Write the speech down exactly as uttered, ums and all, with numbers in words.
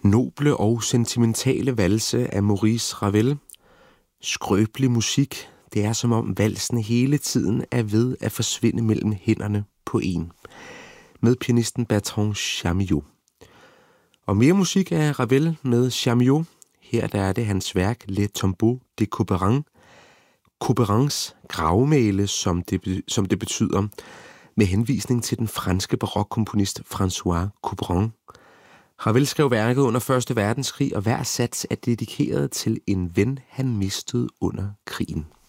Noble og sentimentale valse af Maurice Ravel. Skrøbelig musik. Det er som om valsen hele tiden er ved at forsvinde mellem hænderne på en. Med pianisten Bertrand Chameillot. Og mere musik af Ravel med Chameillot. Her der er det hans værk Le Tombeau de Couperin. Couperins gravmæle, som det, som det betyder, med henvisning til den franske barokkomponist François Couperin. Ravel skrev værket under første verdenskrig, og hver sats er dedikeret til en ven, han mistede under krigen.